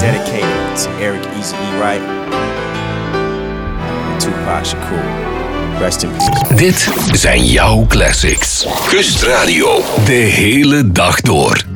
dedicated to Eric Easy E. Wright and Tupac Shakur. Rest in peace. Dit zijn jouw classics. Kustradio. De hele dag door.